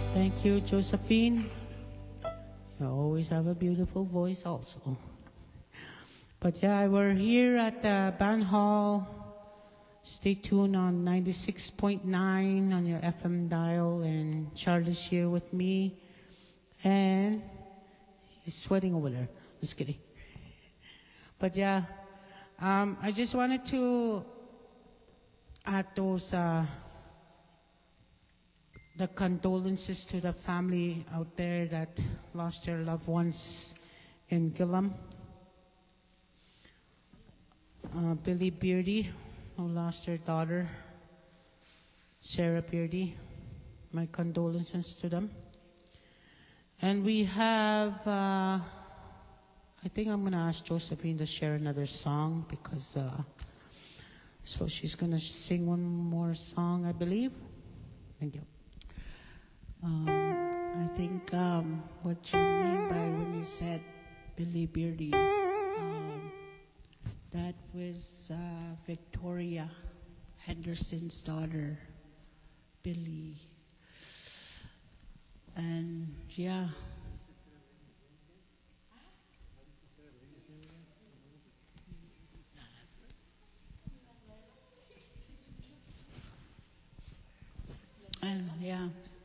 Thank you, Josephine. You always have a beautiful voice also. But yeah, we're here at the band hall. Stay tuned on 96.9 on your FM dial, and Charlie's here with me. And he's sweating over there. Just kidding. But yeah, I just wanted to add those the condolences to the family out there that lost their loved ones in Gillam. Billy Beardy, who lost her daughter, Sarah Beardy. My condolences to them. And we have, I think I'm going to ask Josephine to share another song because, so she's going to sing one more song, I believe. Thank you. I think what you mean by when you said Billy Beardy, that was Victoria Henderson's daughter, Billy. And yeah. And yeah.